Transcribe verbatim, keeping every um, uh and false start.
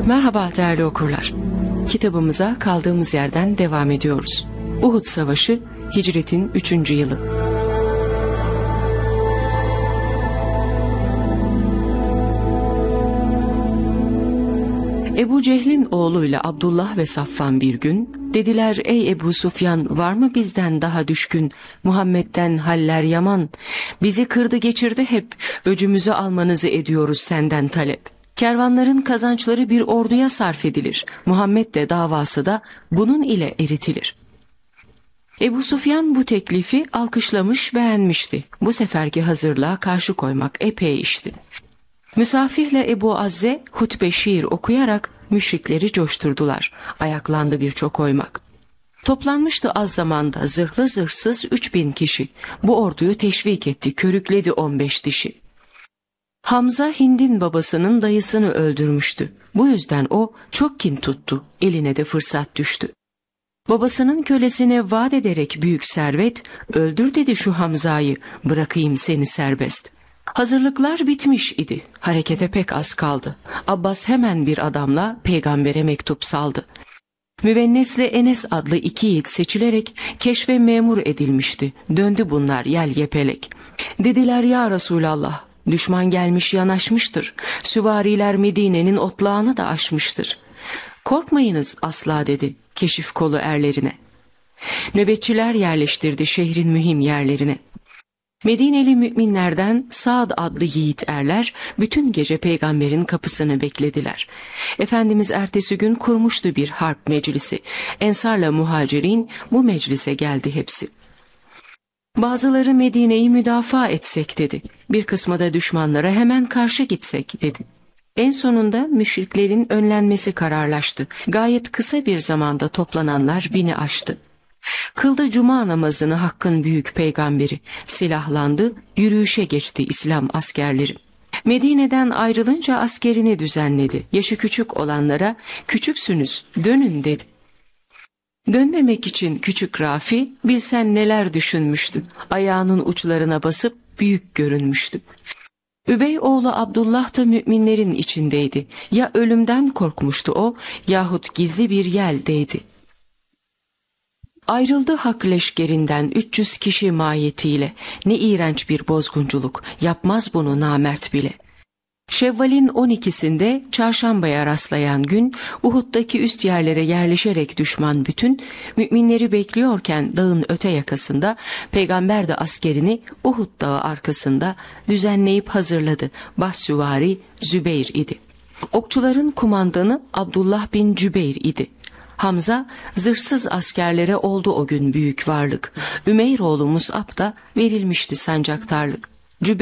Merhaba değerli okurlar. Kitabımıza kaldığımız yerden devam ediyoruz. Uhud Savaşı, Hicret'in üçüncü yılı. Ebu Cehil'in oğluyla Abdullah ve Safvan bir gün, dediler ey Ebu Sufyan, var mı bizden daha düşkün, Muhammed'den haller yaman, bizi kırdı geçirdi hep, öcümüzü almanızı ediyoruz senden talep. Kervanların kazançları bir orduya sarf edilir, Muhammed de davası da bunun ile eritilir. Ebu Sufyan bu teklifi alkışlamış, beğenmişti. Bu seferki hazırlığa karşı koymak epey işti. Müsafihle Ebu Azze hutbe şiir okuyarak müşrikleri coşturdular. Ayaklandı birçok oymak. Toplanmıştı az zamanda zırhlı zırhsız üç bin kişi. Bu orduyu teşvik etti, körükledi on beş dişi. Hamza Hind'in babasının dayısını öldürmüştü. Bu yüzden o çok kin tuttu, eline de fırsat düştü. Babasının kölesine vaat ederek büyük servet, öldür dedi şu Hamza'yı, bırakayım seni serbest. Hazırlıklar bitmiş idi, harekete pek az kaldı. Abbas hemen bir adamla peygambere mektup saldı. Müvennes'le Enes adlı iki yiğit seçilerek keşfe memur edilmişti. Döndü bunlar yel yepelek. Dediler ya Resulallah, düşman gelmiş yanaşmıştır. Süvariler Medine'nin otlağını da aşmıştır. Korkmayınız asla dedi keşif kolu erlerine. Nöbetçiler yerleştirdi şehrin mühim yerlerine. Medineli müminlerden Sa'd adlı yiğit erler bütün gece peygamberin kapısını beklediler. Efendimiz ertesi gün kurmuştu bir harp meclisi. Ensarla muhacirin bu meclise geldi hepsi. Bazıları Medine'yi müdafaa etsek dedi. Bir kısmı da düşmanlara hemen karşı gitsek dedi. En sonunda müşriklerin önlenmesi kararlaştı. Gayet kısa bir zamanda toplananlar bini aştı. Kıldı cuma namazını Hakk'ın büyük peygamberi, silahlandı, yürüyüşe geçti İslam askerleri. Medine'den ayrılınca askerini düzenledi. Yaşı küçük olanlara küçüksünüz dönün dedi. Dönmemek için küçük Rafi bilsen neler düşünmüştü. Ayağının uçlarına basıp büyük görünmüştü. Übey oğlu Abdullah da müminlerin içindeydi. Ya ölümden korkmuştu o yahut gizli bir yeldeydi. Ayrıldı hak leşkerinden üç yüz kişi mahiyetiyle. Ne iğrenç bir bozgunculuk, yapmaz bunu namert bile. Şevval'in on ikisinde çarşambaya rastlayan gün, Uhud'daki üst yerlere yerleşerek düşman bütün, müminleri bekliyorken dağın öte yakasında, peygamber de askerini Uhud dağı arkasında düzenleyip hazırladı. Başsüvari Zübeyr idi. Okçuların kumandanı Abdullah bin Cübeyr idi. Hamza zırhsız askerlere oldu o gün büyük varlık. Ümeyr oğlu Mus'ab da verilmişti sancaktarlık.